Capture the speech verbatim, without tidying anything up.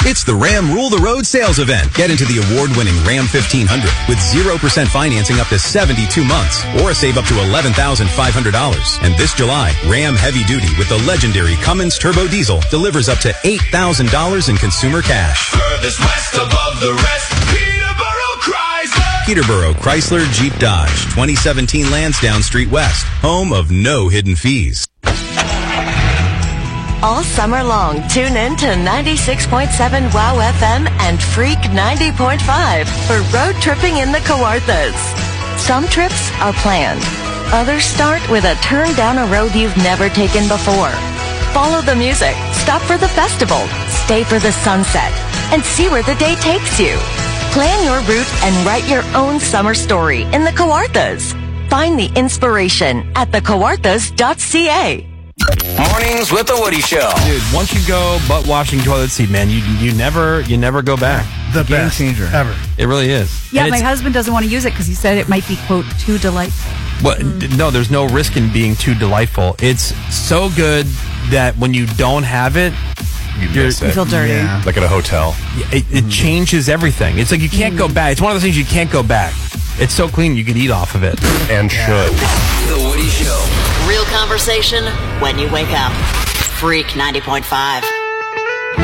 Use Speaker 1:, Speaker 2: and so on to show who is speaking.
Speaker 1: It's the Ram Rule the Road sales event. Get into the award-winning Ram fifteen hundred with zero percent financing up to seventy-two months or save up to eleven thousand five hundred dollars. And this July, Ram Heavy Duty with the legendary Cummins Turbo Diesel delivers up to eight thousand dollars in consumer cash.
Speaker 2: Furthest west above the rest, Peterborough Chrysler.
Speaker 1: Peterborough Chrysler Jeep Dodge, twenty seventeen Lansdowne Street West, home of no hidden fees.
Speaker 3: All summer long, tune in to ninety-six point seven WOW F M and Freak ninety point five for road tripping in the Kawarthas. Some trips are planned. Others start with a turn down a road you've never taken before. Follow the music, stop for the festival, stay for the sunset, and see where the day takes you. Plan your route and write your own summer story in the Kawarthas. Find the inspiration at the kawarthas dot c a.
Speaker 4: Mornings with the Woody Show.
Speaker 5: Dude, once you go butt washing toilet seat, man, you you never you never go back.
Speaker 6: The
Speaker 7: Game
Speaker 6: best
Speaker 7: changer.
Speaker 6: ever.
Speaker 5: It really is.
Speaker 8: Yeah,
Speaker 5: And
Speaker 8: my
Speaker 5: it's-
Speaker 8: husband doesn't want to use it because he said it might be, quote, too delightful.
Speaker 5: Well, no, there's no risk in being too delightful. It's so good that when you don't have it,
Speaker 7: You
Speaker 5: You're-
Speaker 7: miss
Speaker 8: You
Speaker 7: it.
Speaker 8: feel dirty.
Speaker 6: Yeah.
Speaker 7: Like at a hotel.
Speaker 5: it, it changes everything. It's like you can't go back. It's one of those things you can't go back. It's so clean you could eat off of it.
Speaker 7: And should.
Speaker 4: The Woody Show.
Speaker 9: Real conversation when you wake up. Freak ninety point five.